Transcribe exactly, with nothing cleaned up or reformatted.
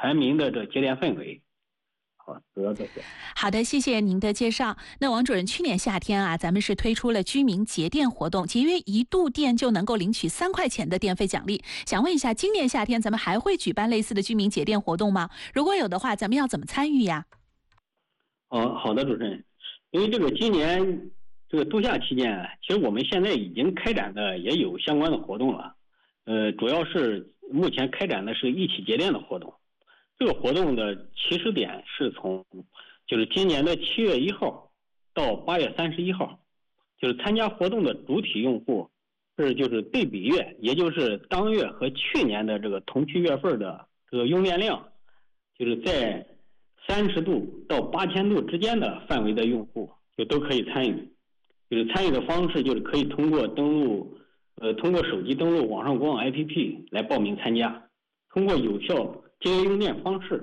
全民的这节电氛围。好，主要这些。 好的，谢谢您的介绍。那王主任，去年夏天啊，咱们是推出了居民节电活动，节约一度电就能够领取三块钱的电费奖励。想问一下，今年夏天咱们还会举办类似的居民节电活动吗？如果有的话，咱们要怎么参与呀？ 哦，好的，主持人。因为这个今年这个度夏期间，其实我们现在已经开展的也有相关的活动了。呃，主要是目前开展的是一起节电的活动。这个活动的起始点是从就是今年的七月一号到八月三十一号，就是参加活动的主体用户是就是对比月，也就是当月和去年的这个同期月份的这个用电量，就是在三十度到八千度之间的范围的用户就都可以参与。就是参与的方式就是可以通过登录呃通过手机登录网上公网 A P P 来报名参加，通过有效节约用电方式